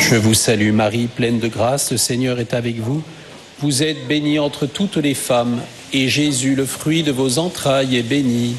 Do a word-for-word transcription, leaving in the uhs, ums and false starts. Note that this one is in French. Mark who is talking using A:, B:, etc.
A: Je vous salue Marie, pleine de grâce, le Seigneur est avec vous. Vous êtes bénie entre toutes les femmes, et Jésus, le fruit de vos entrailles, est béni.